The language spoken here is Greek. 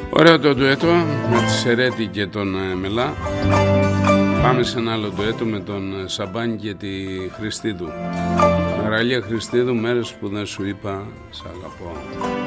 Ωραίο το ντουέτο με τη Σερέτη και τον Μελά. Πάμε σε ένα άλλο ντουέτο με τον Σαμπάνη και τη Χριστίδου. Μαραλία Χριστίδου, μέρες που δεν σου είπα σ' αγαπώ.